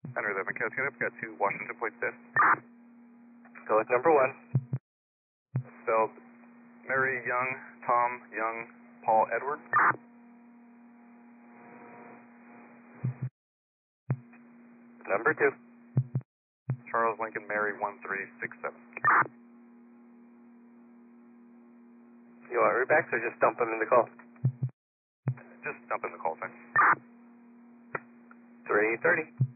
Center 11, Cascade up, got 2 Washington Point stiff. Go with number 1. Spelled Mary Young, Tom Young, Paul Edward. Number 2. Charles Lincoln Mary 1367. You want rebacks or just dump them in the call? Just dump in the call sign. 330.